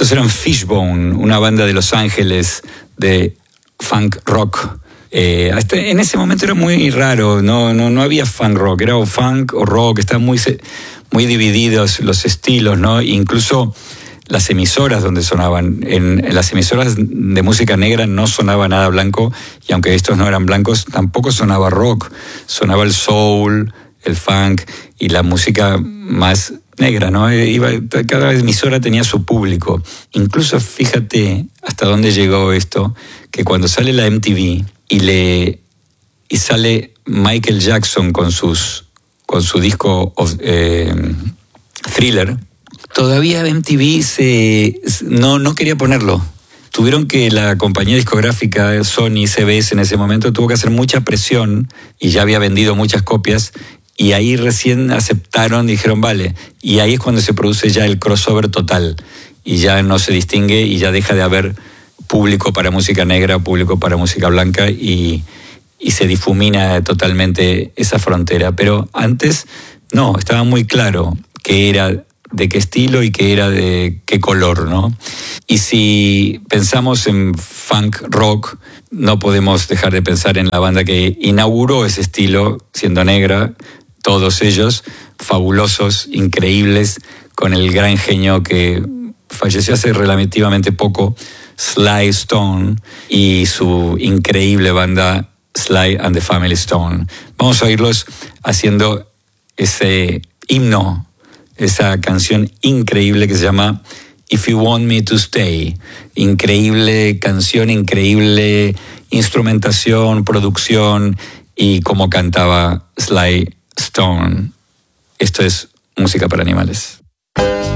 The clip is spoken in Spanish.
Estos eran Fishbone, una banda de Los Ángeles de funk rock. En ese momento era muy raro, no había funk rock, era o funk o rock, estaban muy divididos los estilos, ¿no? Incluso las emisoras donde sonaban, en las emisoras de música negra no sonaba nada blanco, y aunque estos no eran blancos, tampoco sonaba rock, sonaba el soul, el funk y la música más negra, ¿no? Cada emisora tenía su público. Incluso fíjate hasta dónde llegó esto, que cuando sale la MTV y sale Michael Jackson con su disco Thriller, todavía MTV no quería ponerlo. Tuvieron que la compañía discográfica Sony, CBS en ese momento, tuvo que hacer mucha presión y ya había vendido muchas copias, y ahí recién aceptaron, dijeron vale, y ahí es cuando se produce ya el crossover total y ya no se distingue y ya deja de haber público para música negra, público para música blanca, y se difumina totalmente esa frontera. Pero antes no, estaba muy claro qué era de qué estilo y qué era de qué color, ¿no? Y si pensamos en funk rock, no podemos dejar de pensar en la banda que inauguró ese estilo, siendo negra, todos ellos fabulosos, increíbles, con el gran genio que falleció hace relativamente poco, Sly Stone, y su increíble banda Sly and the Family Stone. Vamos a oírlos haciendo ese himno, esa canción increíble que se llama If You Want Me to Stay. Increíble canción, increíble instrumentación, producción, y cómo cantaba Sly Stone. Esto es Música para Animales.